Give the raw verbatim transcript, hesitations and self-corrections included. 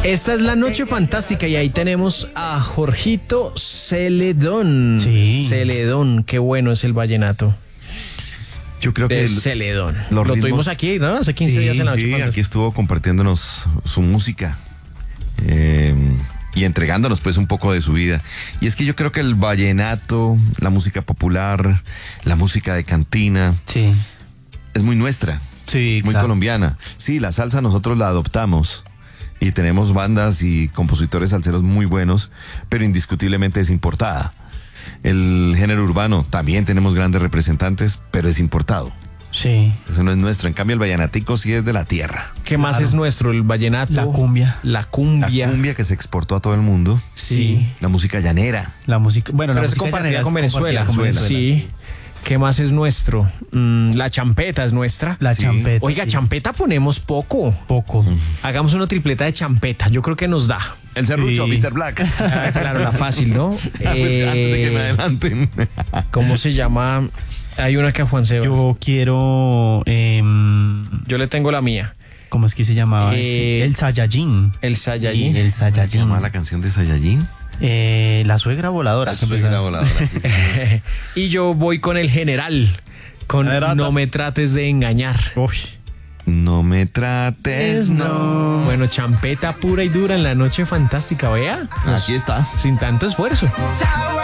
Esta es la noche fantástica y ahí tenemos a Jorgito Celedón. Sí. Celedón, qué bueno es el vallenato. Yo creo de que el, Celedón. Lo ritmos... tuvimos aquí, ¿no? Hace quince sí, días en la noche sí, fantástica. aquí estuvo compartiéndonos su música eh, y entregándonos pues un poco de su vida. Y es que yo creo que el vallenato, la música popular, la música de cantina, Sí. es muy nuestra, Sí, muy claro. colombiana. Sí, la salsa nosotros la adoptamos y tenemos bandas y compositores salseros muy buenos, pero indiscutiblemente es importada. El género urbano también tenemos grandes representantes, pero es importado. Sí. Eso no es nuestro. En cambio, el vallenatico sí es de la tierra. ¿Qué más Claro. es nuestro? El vallenato. La cumbia. La cumbia. La cumbia que se exportó a todo el mundo. Sí. La música llanera. La música. Bueno, Pero la es música compartida llanera con es Venezuela. compartida con Venezuela, Sí. ¿Qué más es nuestro? Mm, la champeta es nuestra. La Sí. champeta. Oiga, sí. champeta ponemos poco. Poco. Hagamos una tripleta de champeta. Yo creo que nos da. El serrucho, Sí. mister Black. Ah, claro, la fácil, ¿no? Pues, antes de que me Eh, adelanten. ¿Cómo se llama? Hay una que a Juan Sebas. Yo, Yo quiero. em, le tengo la mía. ¿Cómo es que se llamaba? Eh, este? El Saiyajin. El Saiyajin. Sí, el ¿Se llama Saiyajin. la canción de Saiyajin? Eh, la suegra voladora. La que suegra empezaba. voladora, sí, sí. Y yo voy con el general. Con Generata. No me trates de engañar. Uy. No me trates, no. Bueno, champeta pura y dura en la noche fantástica, vea. Aquí está. Sin tanto esfuerzo. Chao,